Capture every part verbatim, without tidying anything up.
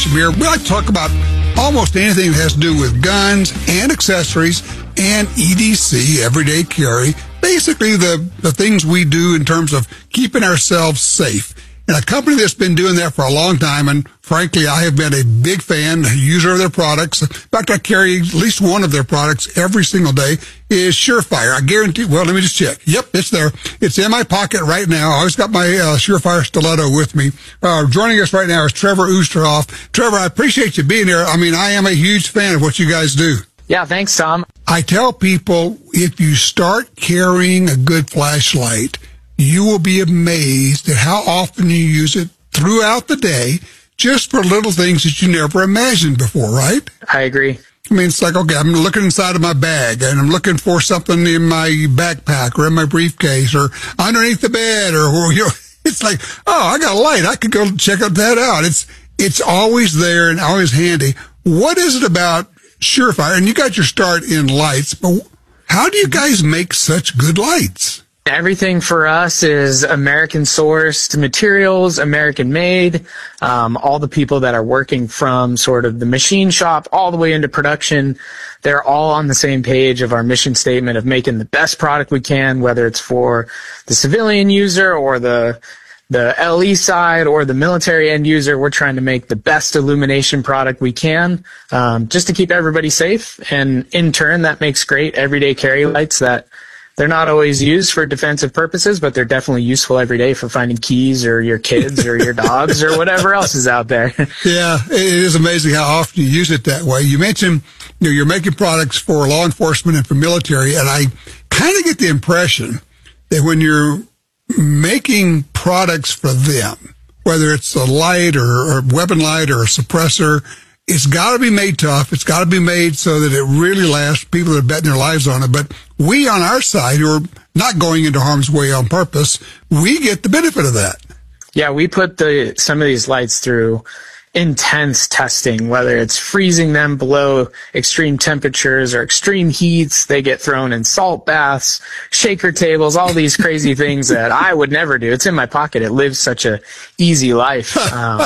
Shamir, we like to talk about almost anything that has to do with guns and accessories and E D C, everyday carry, basically the, the things we do in terms of keeping ourselves safe. And a company that's been doing that for a long time, and frankly, I have been a big fan, a user of their products. In fact, I carry at least one of their products every single day, is Surefire. I guarantee, well, let me just check. Yep, it's there. It's in my pocket right now. I always got my uh, Surefire stiletto with me. Uh, joining us right now is Trevor Oosterhoff. Trevor, I appreciate you being here. I mean, I am a huge fan of what you guys do. Yeah, thanks, Tom. I tell people, if you start carrying a good flashlight, you will be amazed at how often you use it throughout the day just for little things that you never imagined before, right? I agree. I mean, it's like, okay, I'm looking inside of my bag and I'm looking for something in my backpack or in my briefcase or underneath the bed or, or you know, it's like, oh, I got a light. I could go check that out. It's, it's always there and always handy. What is it about Surefire? And you got your start in lights, but how do you guys make such good lights? Everything for us is American sourced materials, American made. Um, all the people that are working from sort of the machine shop all the way into production, they're all on the same page of our mission statement of making the best product we can, whether it's for the civilian user or the the L E side or the military end user. We're trying to make the best illumination product we can, um, just to keep everybody safe. And in turn, that makes great everyday carry lights that they're not always used for defensive purposes, but they're definitely useful every day for finding keys or your kids or your dogs or whatever else is out there. Yeah, it is amazing how often you use it that way. You mentioned, you know, you're making products for law enforcement and for military, and I kind of get the impression that when you're making products for them, whether it's a light or, or weapon light or a suppressor, it's got to be made tough. It's got to be made so that it really lasts. People are betting their lives on it. But we on our side, who are not going into harm's way on purpose, we get the benefit of that. Yeah, we put the some of these lights through intense testing, whether it's freezing them below extreme temperatures or extreme heats. They get thrown in salt baths, shaker tables, all these crazy things that I would never do. It's in my pocket. It lives such a easy life. Um,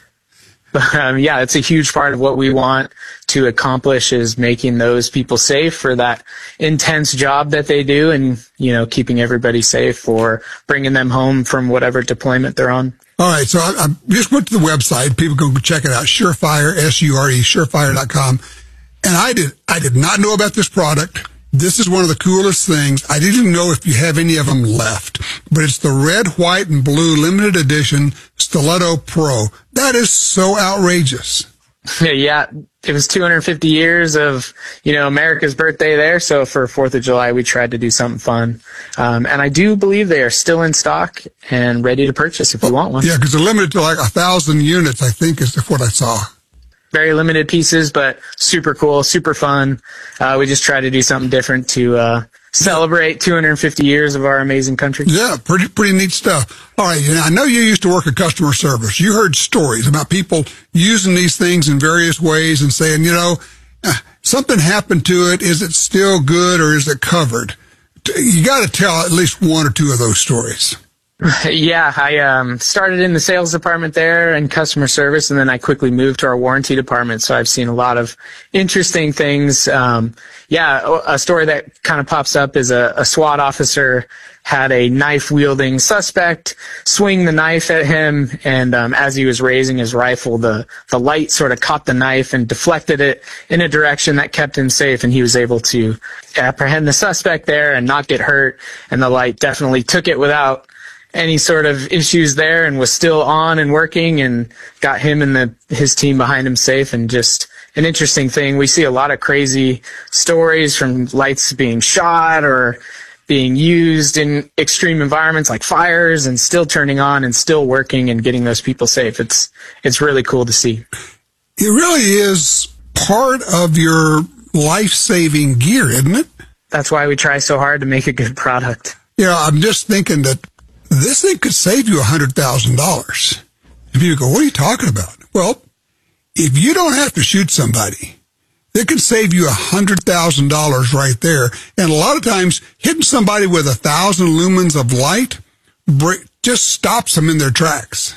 But um, yeah, it's a huge part of what we want to accomplish is making those people safe for that intense job that they do and, you know, keeping everybody safe or bringing them home from whatever deployment they're on. All right. So I, I just went to the website. People can go check it out. Surefire, S U R E, surefire dot com. And I did, I did not know about this product. This is one of the coolest things. I didn't even know if you have any of them left, but it's the red, white, and blue limited edition Stiletto Pro. That is so outrageous. Yeah, it was two hundred fifty years of, you know, America's birthday there. So for fourth of July, we tried to do something fun. Um, and I do believe they are still in stock and ready to purchase if you want one. Yeah, because they're limited to like a thousand units, I think, is what I saw. Very limited pieces, but super cool, super fun. Uh, we just try to do something different to uh, celebrate two hundred fifty years of our amazing country. Yeah, pretty pretty neat stuff. All right, I know you used to work in customer service. You heard stories about people using these things in various ways and saying, you know, something happened to it. Is it still good or is it covered? You got to tell at least one or two of those stories. Yeah, I um, started in the sales department there and customer service, and then I quickly moved to our warranty department. So I've seen a lot of interesting things. Um, yeah, a story that kind of pops up is a, a SWAT officer had a knife-wielding suspect swing the knife at him, and um, as he was raising his rifle, the, the light sort of caught the knife and deflected it in a direction that kept him safe, and he was able to apprehend the suspect there and not get hurt, and the light definitely took it without any sort of issues there and was still on and working and got him and the, his team behind him safe. And just an interesting thing. We see a lot of crazy stories from lights being shot or being used in extreme environments like fires and still turning on and still working and getting those people safe. It's, it's really cool to see. It really is part of your life-saving gear, isn't it? That's why we try so hard to make a good product. You know, I'm just thinking that this thing could save you one hundred thousand dollars. And people go, what are you talking about? Well, if you don't have to shoot somebody, it can save you one hundred thousand dollars right there. And a lot of times, hitting somebody with a thousand lumens of light just stops them in their tracks.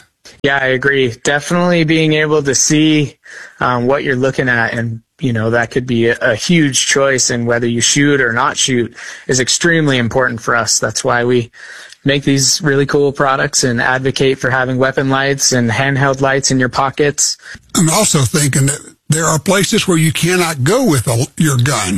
Yeah, I agree. Definitely being able to see um, what you're looking at, and you know, that could be a, a huge choice in whether you shoot or not shoot is extremely important for us. That's why we make these really cool products and advocate for having weapon lights and handheld lights in your pockets. I'm also thinking that there are places where you cannot go with a, your gun.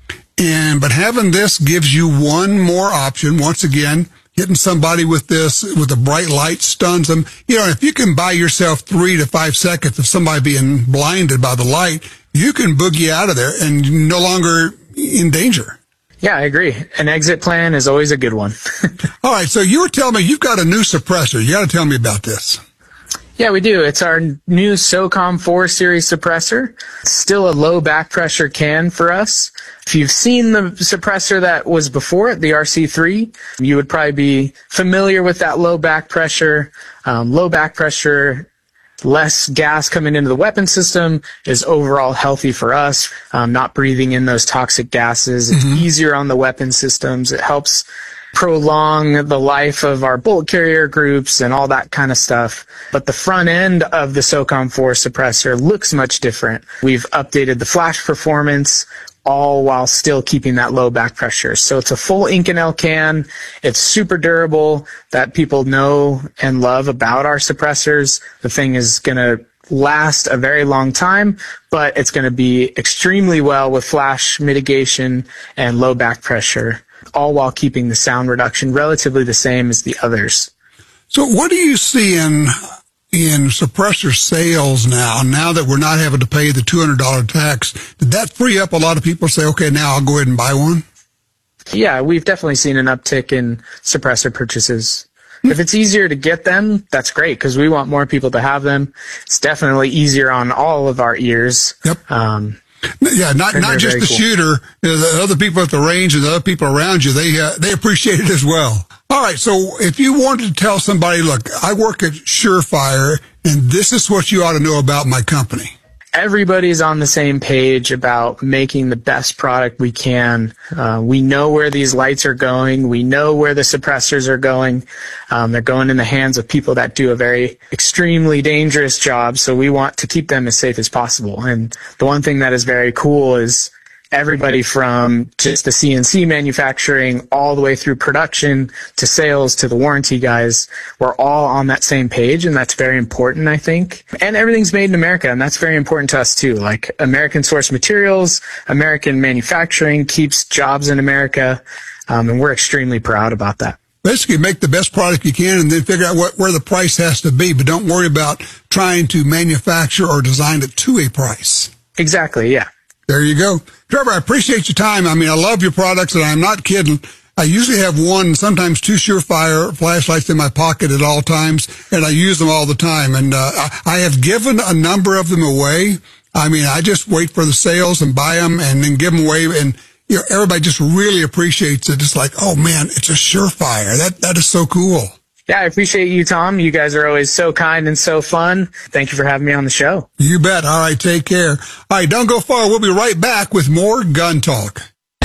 And, but having this gives you one more option. Once again, hitting somebody with this, with a bright light stuns them. You know, if you can buy yourself three to five seconds of somebody being blinded by the light, you can boogie out of there and you're no longer in danger. Yeah, I agree. An exit plan is always a good one. All right. So you were telling me you've got a new suppressor. You got to tell me about this. Yeah, we do. It's our new SOCOM four series suppressor. It's still a low back pressure can for us. If you've seen the suppressor that was before it, the R C three, you would probably be familiar with that low back pressure. Um, low back pressure, less gas coming into the weapon system is overall healthy for us. Um, not breathing in those toxic gases. It's mm-hmm. easier on the weapon systems. It helps prolong the life of our bullet carrier groups and all that kind of stuff. But the front end of the SOCOM four suppressor looks much different. We've updated the flash performance, all while still keeping that low back pressure. So it's a full Inconel can. It's super durable. That people know and love about our suppressors. The thing is going to last a very long time, but it's going to be extremely well with flash mitigation and low back pressure, all while keeping the sound reduction relatively the same as the others. So what do you see in in suppressor sales now, now that we're not having to pay the two hundred dollars tax? Did that free up a lot of people to say, okay, now I'll go ahead and buy one? Yeah, we've definitely seen an uptick in suppressor purchases. If it's easier to get them, that's great, because we want more people to have them. It's definitely easier on all of our ears. Yep. Um, Yeah, not not just the cool. shooter, you know, the other people at the range and the other people around you, they uh, they appreciate it as well. All right, so if you wanted to tell somebody, look, I work at Surefire, and this is what you ought to know about my company. Everybody's on the same page about making the best product we can. Uh, we know where these lights are going. We know where the suppressors are going. Um, they're going in the hands of people that do a very extremely dangerous job, so we want to keep them as safe as possible. And the one thing that is very cool is everybody from just the C N C manufacturing all the way through production to sales to the warranty guys, we're all on that same page, and that's very important, I think. And everything's made in America, and that's very important to us too. Like American source materials, American manufacturing keeps jobs in America, um, and we're extremely proud about that. Basically, make the best product you can and then figure out what, where the price has to be, but don't worry about trying to manufacture or design it to a price. Exactly, yeah. There you go. Trevor, I appreciate your time. I mean, I love your products, and I'm not kidding. I usually have one, sometimes two Surefire flashlights in my pocket at all times, and I use them all the time. And uh, I have given a number of them away. I mean, I just wait for the sales and buy them and then give them away. And you know, everybody just really appreciates it. It's like, oh, man, it's a Surefire. That That is so cool. Yeah, I appreciate you, Tom. You guys are always so kind and so fun. Thank you for having me on the show. You bet. All right, take care. All right, don't go far. We'll be right back with more Gun Talk.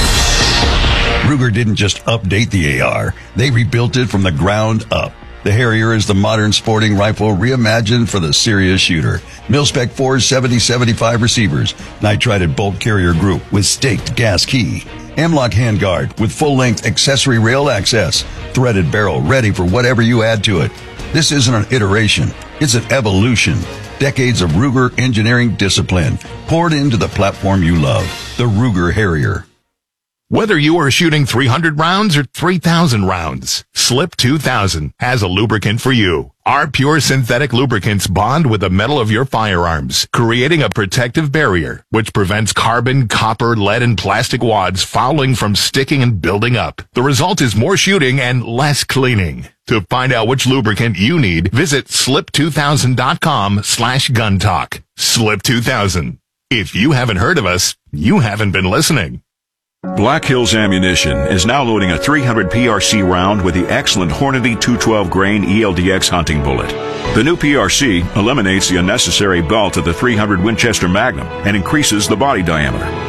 Ruger didn't just update the A R. They rebuilt it from the ground up. The Harrier is the modern sporting rifle reimagined for the serious shooter. Mil-Spec four seventy seventy-five receivers, nitrided bolt carrier group with staked gas key, M-LOK handguard with full-length accessory rail access, threaded barrel ready for whatever you add to it. This isn't an iteration, it's an evolution. Decades of Ruger engineering discipline poured into the platform you love, the Ruger Harrier. Whether you are shooting three hundred rounds or three thousand rounds, Slip two thousand has a lubricant for you. Our pure synthetic lubricants bond with the metal of your firearms, creating a protective barrier, which prevents carbon, copper, lead, and plastic wads fouling from sticking and building up. The result is more shooting and less cleaning. To find out which lubricant you need, visit slip two thousand dot com slash gun talk. Slip two thousand. If you haven't heard of us, you haven't been listening. Black Hills Ammunition is now loading a three hundred P R C round with the excellent Hornady two twelve grain E L D X hunting bullet. The new P R C eliminates the unnecessary belt of the three hundred Winchester Magnum and increases the body diameter.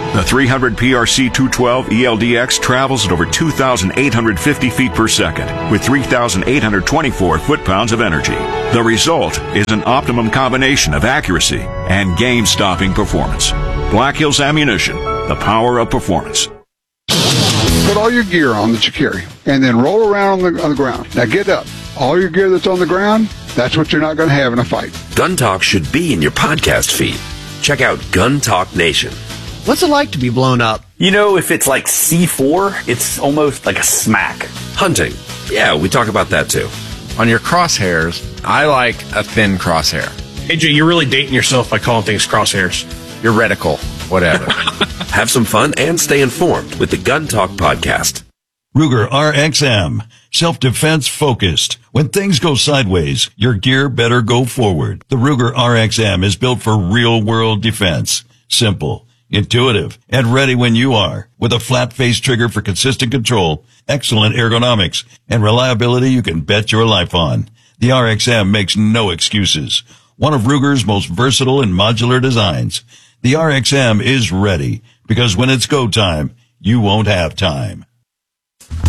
The three hundred P R C two twelve E L D X travels at over two thousand eight hundred fifty feet per second with three thousand eight hundred twenty-four foot-pounds of energy. The result is an optimum combination of accuracy and game-stopping performance. Black Hills Ammunition, the power of performance. Put all your gear on that you carry, and then roll around on the, on the ground. Now get up. All your gear that's on the ground, that's what you're not going to have in a fight. Gun Talk should be in your podcast feed. Check out Gun Talk Nation. What's it like to be blown up? You know, if it's like C four, it's almost like a smack. Hunting. Yeah, we talk about that too. On your crosshairs, I like a thin crosshair. A J, you're really dating yourself by calling things crosshairs. Your reticle, whatever. Have some fun and stay informed with the Gun Talk podcast. Ruger R X M. Self-defense focused. When things go sideways, your gear better go forward. The Ruger R X M is built for real-world defense. Simple, intuitive, and ready when you are. With a flat-face trigger for consistent control, excellent ergonomics, and reliability you can bet your life on. The R X M makes no excuses. One of Ruger's most versatile and modular designs. The R X M is ready, because when it's go time, you won't have time.